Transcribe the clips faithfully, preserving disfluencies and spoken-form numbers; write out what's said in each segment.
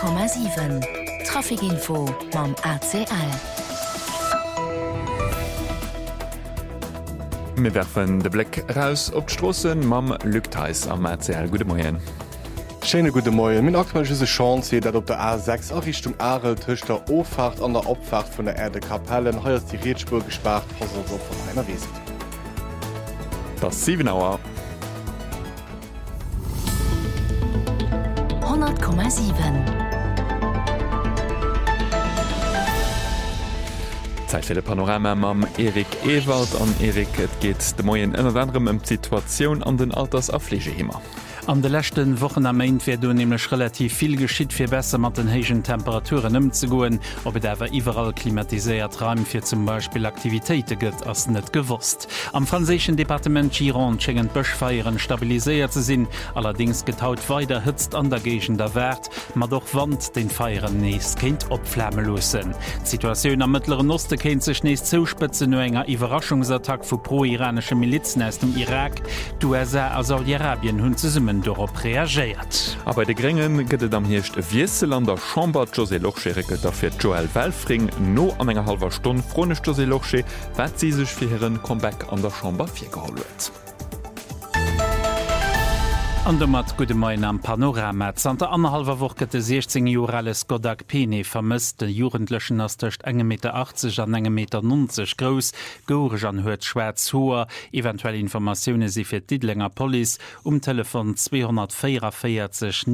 Komma sieben Trafikinfo mam A C L. Wir werfen den Blick raus op d'Strossen mam Lücktheis am A C L. Gute Morgen. Schöne gute Morgen. Min aktuell ist eine Chance, dass auf der A sechs auch Richtung Aarau zwischen der Auffahrt an der Abfahrt von der Erde Kapellen hier ist die Rätspur gespart, also so von einer Wiese. Das sieben Uhr. hundert Komma sieben. Zeit für das Panorama mam Erik Ewald an Erik. Es geht de Morgen unter anderem um die Situation an den Alters- und Pflegeheimen. An de letzten Wochen am Main wär du nämlich relativ viel geschieht fir besser mat den hegen Temperaturen ëmzugoen, ob et awer iwwerall klimatiséiert Raum fir zum Beispiel Aktivitäten gëtt ass net gewusst. Am franzesischen Departement Gironde schenngen Bëchfeieren stabiliséiert ze sinn, allerdings getaut weiter hëtzt an der Gegend der Wert, mat doch Wand den Feieren nees kind opflammelosen. Situationun am mittleren Oste kenint sech nees zuspitzen no enger Iwerraschungsattack vu pro-iranische Milizen aus dem Irak, du U S A a Saudi-Arabien hunn ze summen darauf reagiert. Aber bei den Grengen geht es am Hircht Wiesel an der Chambre José Loche regelt dafür Joel Welfring no an einer halben Stunde fronisch José Loche, was sie sich für ihren Comeback an der Chambre vier geholt hat. An der mat gute Moin am Panorama. An der anderhalber Woche gët de sechzehn Jahre Skodak Pene vermisst. Den Jugendlichen ass tcht eins Meter achtzig an eins Meter neunzig groß, Goreg an huet schwarz hoher. Eventuelle Informationen si fir d'Idlinger Police um Telefon zweihundertvierundvierzig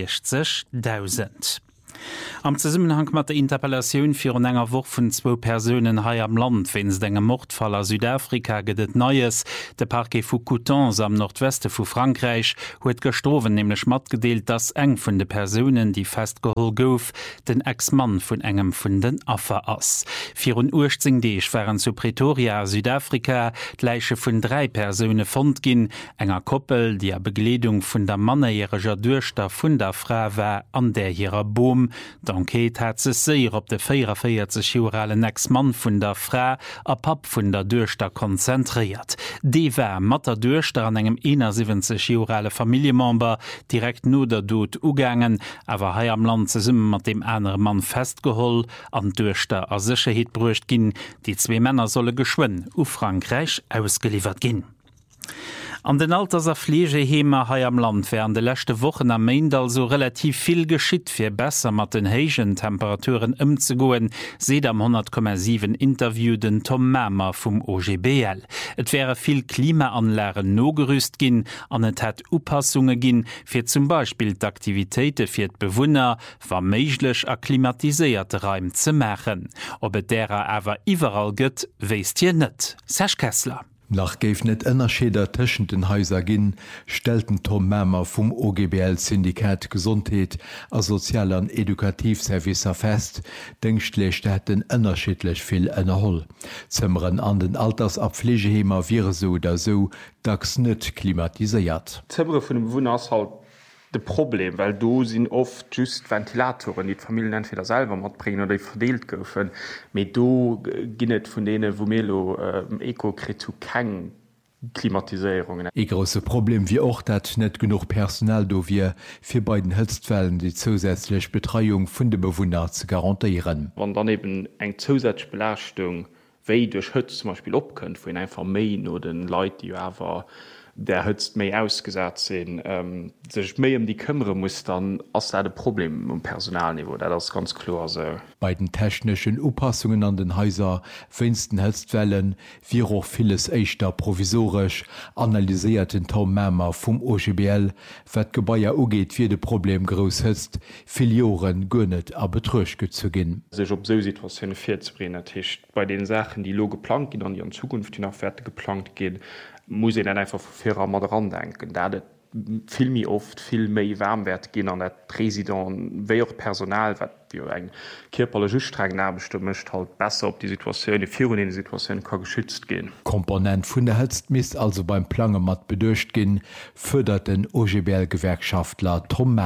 neunundsechzigtausend. Am Zusammenhang mit der Interpellation für eine enger Woche von zwei Personen hier am Land, wenn es den Mordfall aus Südafrika geht Neues. Der Parquet von Coutances am Nordwesten von Frankreich hat gestorben, nämlich mitgeteilt, dass eng von den Personen, die festgeholt gouf, den Ex-Mann von engem von den Affen ist. vierundachtzig Tage waren zu Pretoria, Südafrika, gleiche von drei Personen fand gin, enger Koppel, die a Begleitung von der mannerjähriger Durchster von der Frau war, an der ihrer Boom. D'Enquête hat se séier op de vierundvierzig Jahre Ex-Mann vun der Frau a Pap vun der Durchster konzentriert. Die war mat der Durchster an engem einundsiebzig Jahre Familienmember direkt no der Dod ugangen, awer hei am Land ze summen mat dem anderen Mann festgeholl, an Durchster a Sicherheit bruecht ginn, die zwei Männer solle geschwinn u Frankreich ausgeliefert ginn. An den Alters- und Pflegeheimen hier am Land wären de letzte Wochen am Main also relativ viel geschieht fir besser mat den hegen Temperaturen umzugoen, seht am hundert Komma sieben Interview den Tom Mämer vom O G B L. Et wäre viel Klimaanlagen no gerüst gin, an et hat Upassungen gin, fir zum Beispiel d'Aktivitäten fir d'Bewohner vermeiglech a klimatisierte Räume zu machen. Ob et derer awer iwwerall gëtt, weist ihr net. Serge Kessler. Nach geif net ënnerscheder tëschen den Häuser ginn, stelten Tom Mämer vum O G B L-Syndikat Gesundheet a Sozial- an Edukativservicer fest, denkstlechte het den ënnerschiedlech vill ënnerholl. Zëmmeren an den Alters- a Pflegeheimer wiere so oder so dacks net klimatiséiert. Zëmmere vun dem Wohnershalt de Problem, weil do sind oft just Ventilatoren, die die Familien entweder selber mat bringen oder die verdeelt goufen. Me do ginnet vun denen wo Melo äh, Ekokrit zu keng Klimatisierungen. E grosse Problem wie auch dat net genug Personal do wir fir beiden Hëtztwellen die zusätzlich Betreuung vun de Bewohner zu garantieren. Wann daneben eng zusätzliche Belastung wéi durch Hëtz zum Beispiel opkënnt, wo en einfach méi no den Leiit die awer der hëtzt méi ausgesat sinn, ähm, sech méi um die këmmere muss, dann ass da de Problem um Personalniveau, dat das ganz klar se. Bei den technischen Upassungen an den Häuser fënsten Hëtztwellen wie auch vieles éichter provisorisch analyséierten Tom Mämer vum O G B L, wat Gebäier ugeet fir de Problem gros hëtzt, Filioren gënnet a betruschke zu ginn. Sech op so Situationun fir ze bringen Tisch bei den Sachen, die lo geplant gin an die an Zukunft die nach fertig geplant gin, muss ich dann einfach fairer mal dran denken. Da das viel mehr oft viel mehr Wärmwert gehen an der Präsident, wie auch Personal, was wir ein körperliches Streng bestimmt möchte, halt besser auf die Situation, die Führung in die Situation kann geschützt gehen. Komponent von der Hölzmist also beim Plangen mat bedurcht gehen, fördert den O G B L-Gewerkschaftler Tom Mämer.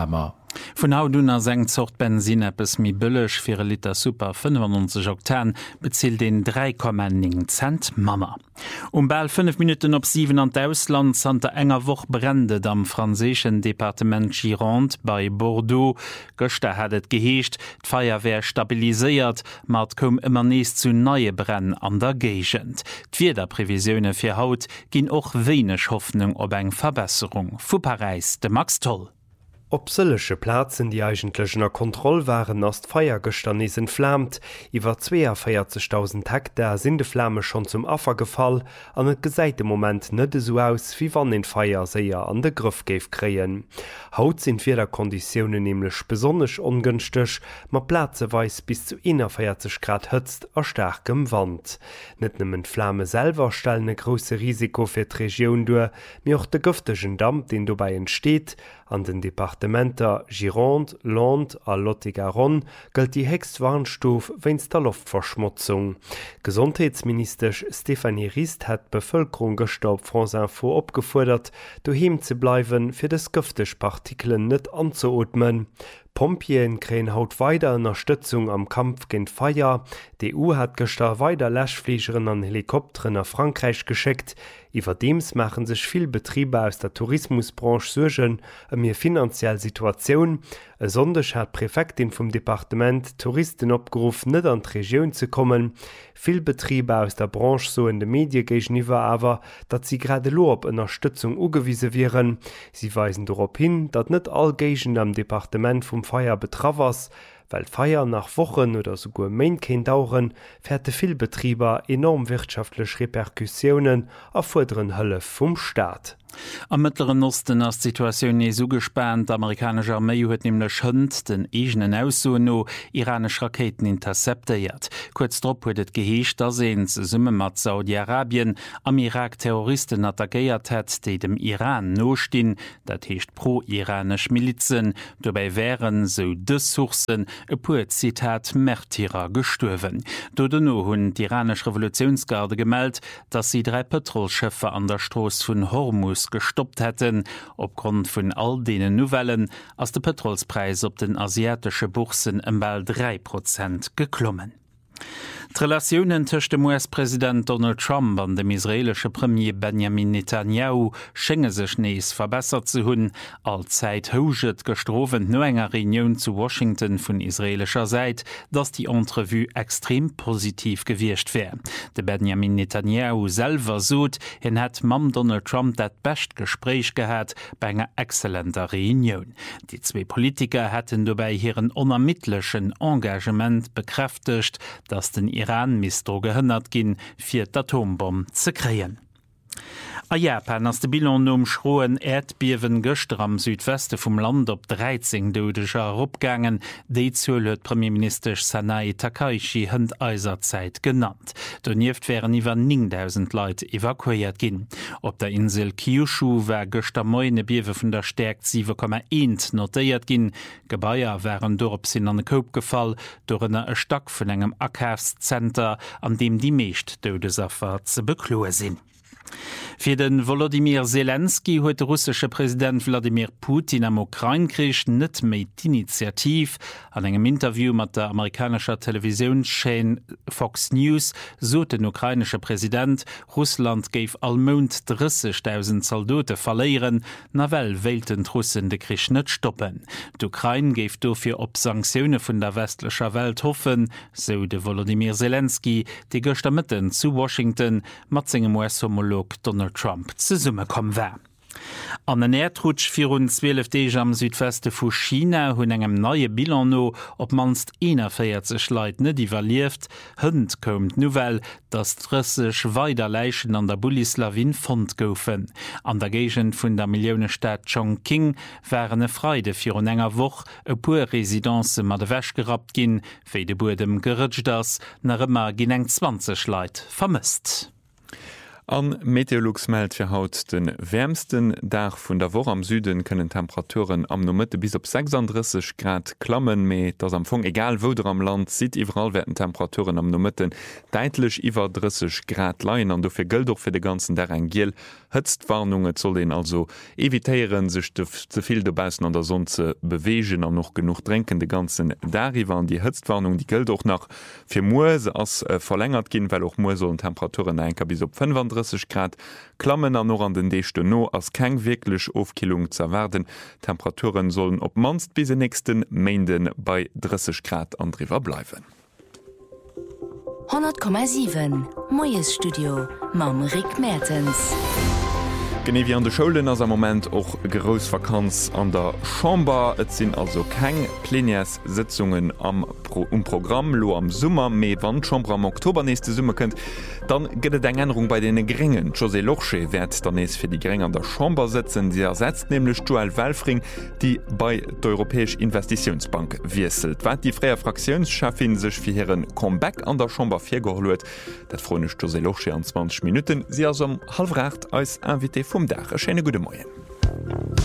Von Haudunner seng zocht Benzin eppes mi bëllech fir e Liter Super fünfundneunzig Oktan bezielt den drei Komma neun Cent Mammer. Um ball fünf Minuten op sieben an d'Ausland sant der enger woch brendet am franzéschen Departement Gironde bei Bordeaux. Göster hat et geheescht, d'Feierwehr stabiliséiert, mat kom immer nees zu neie Brenn an der Gegend. D'Wieder Prävisioune fir Haut ginn och wenech Hoffnung op eng Verbesserung. Fu Paris de Max Toll. Op sëllesche Plazen, die eigentlechener Kontroll waren ass d'Feiergëster is entflammt, iwwer vierundvierzigtausend Hektar sinn de Flamme schon zum Affer gefall, an et gesäite Moment nëtte so aus, wie wann den Feier séier an de Grëff géif kreien. Haut sinn fir der Konditionioune nämlichlech besonnech ongünstig, mat Plazeweis bis zu vierzig Grad hëtzt a starkem Wand. Net nëmmen Flamme selber stellen e grosse Risiko fir d'Regioun duer, mir och de gëftegen Damm, den dobei entsteet, an den Departementer Gironde, Land a Lot-et-Garonne gëlt die hext Warnstuuf wéins der Luftverschmutzung. Gesundheitsminister Stéphanie Rist hat Bevölkerung gestop France Info opgefordert, doheem ze bleiwen fir des gëfteg Partikeln net anzuotmen. Pompien kräen haut weiter Unterstützung am Kampf gegen Feier. Die E U hat gestern weiter Lashfliegerinnen an Helikopteren nach Frankreich geschickt. Überdems machen sich viele Betriebe aus der Tourismusbranche Sorgen um ihre finanzielle Situation. Sonderlich hat die Präfektin vom Departement Touristen aufgerufen, nicht an die Region zu kommen. Viele Betriebe aus der Branche so in den Medien gegenüber aber, dass sie gerade nur auf Unterstützung angewiesen wären. Sie weisen darauf hin, dass nicht alle Gegenden am Departement vom Feier betroffen ist. Weil Feier nach Wochen oder sogar Monaten dauern, fährte viele Betriebe enorm wirtschaftliche Reperkussionen erfordern Hilfe vom Staat. Am Mittleren Osten ass Situationun nie so gespannt, d' amerikanische Armee huet nämlich hënd den egenen Ausso no iranisch Raketen interceptéiert. Kurz drop huet et geheescht, da se ze Summe mat Saudi-Arabien am Irak Terroristen attackéiert hett, déi dem Iran nostin, dat heescht pro-iranisch Milizen, dobei wären so dës Sourcen e puer Zitat Märtyrer gestuerwen. Dodenno hunn d'iranisch Revolutionsgarde gemeldt, dat sie drei Petrolschëffe an der Stroos vun Hormuz gestoppt hätten. Aufgrund von all denen Novellen als der Petrolspreis op den asiatische Bursen um bald drei Prozent geklommen. Die Relationen zwischen dem U S-Präsident Donald Trump und dem israelischen Premier Benjamin Netanyahu scheinen sich nees verbessert zu haben. Allzeit hauget gestroven no enger Reunion zu Washington von israelischer Seite, dass die Entrevue extrem positiv gewircht wäre. Der Benjamin Netanyahu selber sagt, er hat mit Donald Trump das beste Gespräch gehabt bei einer exzellenten Reunion. Die zwei Politiker hätten dabei ihren unermittellichen Engagement bekräftigt, dass den Iran misdro gehënnert ginn fir d'Atombomb ze kreien. A Japan ass de Bilan um schroen Erdbiewen gëster am Südweste vum Land op dreizehn dodeger opgangen, déi zuel huet Premierminister Sanae Takaichi hënd Eiserzeit genannt. Donieft wären iwwer neuntausend Leiit evakuiert ginn. Op der Insel Kyushu wär gëster moine Biewe vun der Stärkt sieben Komma eins notéiert ginn. Gebaier wären dorop sinn an den Koop gefall, dorënner e Stack vun engem Ackerscenter, an dem die meescht Dodesaffer ze bekloe sinn. Für den Volodymyr Zelensky huet der russische Präsident Wladimir Putin am Ukraine-Krieg net méi d'Initiativ. An engem Interview mat der amerikanischer Televisionschain Fox News sot den ukrainische Präsident, Russland geif allmond dreißigtausend Soldaten verleieren, nawel wählten Russen de Krieg net stoppen. D'Ukraine geif dofir op Sanktionen vun der westlicher Welt hoffen, so de Volodymyr Zelensky, die gestern mitten zu Washington mat segem U S-Homolog Donald Trump ze Summe kom wär. An den Erdrutsch vierundzwölf Dege am Südweste vu China hunn engem neue Bilano op manst eenundvierzig Leiit net evaluiert, hënd kommt Novel, dass dressech weider Leichen an der Bulislawin fond goufen. An der Gegend vun der Millionenstadt Chongqing wären e Freide fir un enger woch e puer Residenze mat de wäsch gerat ginn, wéi de Budem gerëtcht ass, na ëmmer ginn eng zwanzig Leiit vermisst. An Meteorolux meldt fir haut den wärmsten Dach vun der Woche am Süden können Temperaturen am Nomitte bis op sechsunddreißig Grad klammen méi dats am Fong egal wo der am Land sieht iwwerall werden Temperaturen am Nomitten deitlech iwwer dreißig Grad leien an dofir gëlt doch fir de ganzen der en Giel Hëtztwarnungen zoll den also evitéieren sech zuviel dobausen an der Sonne ze bewegen an noch genug trinken de ganzen Dariwer an die Hëtztwarnung die gëlt doch nach fir Moese ass äh, verlängert gin, weil auch Moese und Temperaturen enker bis op fünfunddreißig Grad Klammen an noch an den Dechte no ass keng wirklichch Aufkilung zerwerden. Temperaturen sollen op manst bis den nächsten Mänden bei dreißig Grad andriwer bleiwen. hundert Komma sieben Moes Studio Mam Rick Mertens. Gene wie an de Schulen ass am moment och Gros Vakanz an der Chamber, et sinn also keng Plenärssitzungen am Pro um Programm lo am Summer méi wann Chamber am Oktober nächste Summe kënnt, dann gëtt eng Änderung bei den Geringen. José Loche werd dannees fir die Gering an der Chamber sitzen, sie ersetzt nämlich Joel Welfring, die bei der Europäisch Investitionsbank wieselt. Wat die freie Fraktionschefin sech fir hireieren Comeback an der Chamber fir geholet, dat fronech José Loche an zwanzig Minuten sie as am halfrecht als Invité vum Dach. Schöne gute Morgen.